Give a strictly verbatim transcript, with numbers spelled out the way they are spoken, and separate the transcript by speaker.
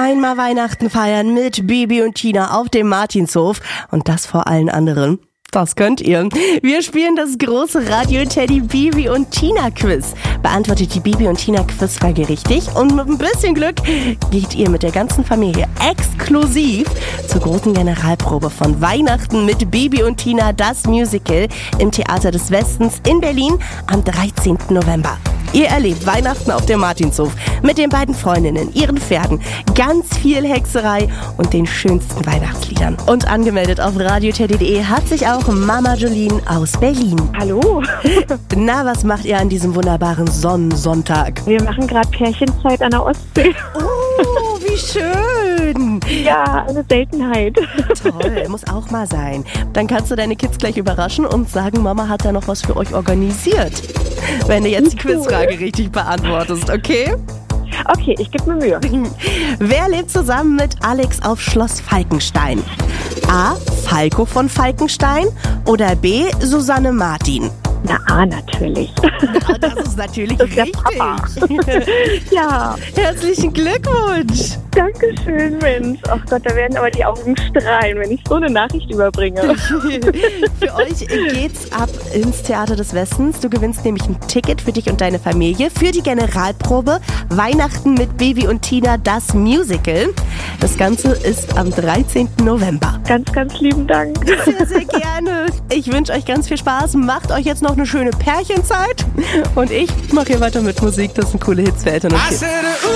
Speaker 1: Einmal Weihnachten feiern mit Bibi und Tina auf dem Martinshof und das vor allen anderen. Das könnt ihr. Wir spielen das große Radio-Teddy Bibi und Tina Quiz. Beantwortet die Bibi und Tina Quizfrage richtig und mit ein bisschen Glück geht ihr mit der ganzen Familie exklusiv zur großen Generalprobe von Weihnachten mit Bibi und Tina, das Musical im Theater des Westens in Berlin am dreizehnten November. Ihr erlebt Weihnachten auf dem Martinshof mit den beiden Freundinnen, ihren Pferden, ganz viel Hexerei und den schönsten Weihnachtsliedern. Und angemeldet auf radioteddy punkt de hat sich auch Mama Jolene aus Berlin.
Speaker 2: Hallo.
Speaker 1: Na, was macht ihr an diesem wunderbaren Sonnensonntag?
Speaker 2: Wir machen gerade Pärchenzeit an der Ostsee.
Speaker 1: Oh, wie schön.
Speaker 2: Ja, eine Seltenheit.
Speaker 1: Toll, muss auch mal sein. Dann kannst du deine Kids gleich überraschen und sagen, Mama hat da noch was für euch organisiert. Wenn du jetzt die Quizfrage richtig beantwortest, okay?
Speaker 2: Okay, ich gebe mir Mühe.
Speaker 1: Wer lebt zusammen mit Alex auf Schloss Falkenstein? A. Falco von Falkenstein oder B. Susanne Martin?
Speaker 2: Na, A, natürlich.
Speaker 1: Na, das ist natürlich
Speaker 2: das ist
Speaker 1: richtig.
Speaker 2: Der Papa. Ja.
Speaker 1: Herzlichen Glückwunsch.
Speaker 2: Dankeschön, Mensch. Ach Gott, da werden aber die Augen strahlen, wenn ich so eine Nachricht überbringe.
Speaker 1: Für euch geht's ab ins Theater des Westens. Du gewinnst nämlich ein Ticket für dich und deine Familie für die Generalprobe Weihnachten mit Bibi und Tina, das Musical. Das Ganze ist am dreizehnten November.
Speaker 2: Ganz, ganz lieben Dank.
Speaker 1: Sehr, sehr gerne. Ich wünsche euch ganz viel Spaß. Macht euch jetzt noch eine schöne Pärchenzeit. Und ich mache hier weiter mit Musik. Das sind coole Hits für Eltern und Kids.